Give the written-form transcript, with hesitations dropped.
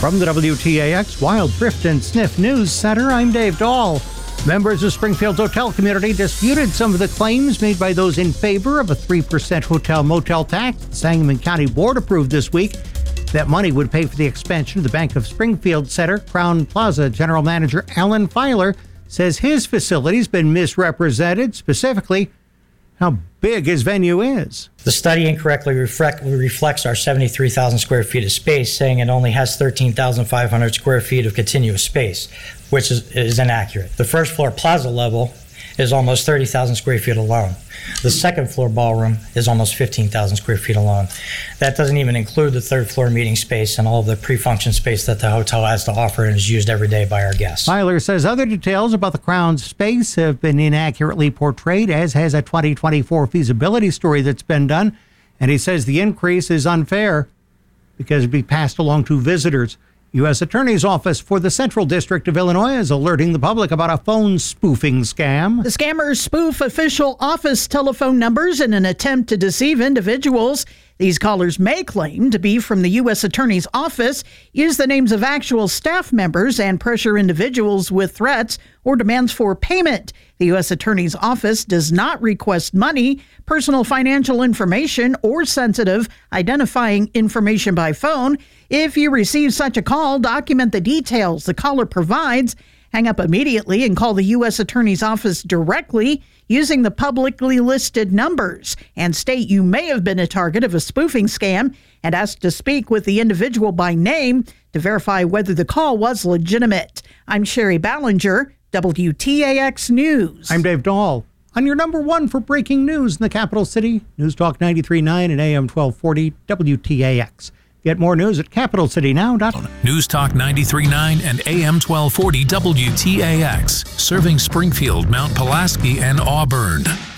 From the WTAX Wild Thrift and Sniff News Center, I'm Dave Dahl. Members of Springfield's hotel community disputed some of the claims made by those in favor of a 3% hotel-motel tax. The Sangamon County Board approved this week that money would pay for the expansion of the Bank of Springfield Center. Crown Plaza General Manager Alan Filer says his facility's been misrepresented, specifically how big his venue is. The study incorrectly reflects our 73,000 square feet of space, saying it only has 13,500 square feet of continuous space, which is inaccurate. The first floor plaza level is almost 30,000 square feet alone. The second floor ballroom is almost 15,000 square feet alone. That doesn't even include the third floor meeting space and all of the pre-function space that the hotel has to offer and is used every day by our guests. Filer says other details about the Crown's space have been inaccurately portrayed, as has a 2024 feasibility story that's been done. And he says the increase is unfair because it'd be passed along to visitors. U.S. Attorney's Office for the Central District of Illinois is alerting the public about a phone spoofing scam. The scammers spoof official office telephone numbers in an attempt to deceive individuals. These callers may claim to be from the U.S. Attorney's Office, use the names of actual staff members, and pressure individuals with threats or demands for payment. The U.S. Attorney's Office does not request money, personal financial information, or sensitive identifying information by phone. If you receive such a call, document the details the caller provides. Hang up immediately and call the U.S. Attorney's Office directly using the publicly listed numbers, and state you may have been a target of a spoofing scam and ask to speak with the individual by name to verify whether the call was legitimate. I'm Sherry Ballinger, WTAX News. I'm Dave Dahl. On your number one for breaking news in the capital city, News Talk 93.9 and AM 1240 WTAX. Get more news at capitalcitynow.com. News Talk 93.9 and AM 1240 WTAX, serving Springfield, Mount Pulaski, and Auburn.